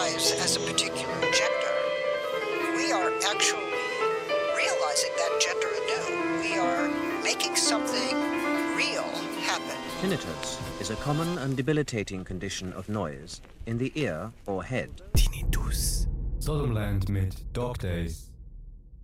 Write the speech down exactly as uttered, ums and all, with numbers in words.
noise as a particular gender, we are actually realizing that gender anew. We are making something real happen. Tinnitus is a common and debilitating condition of noise in the ear or head. Tinnitus. Soddomland mit Dog Days.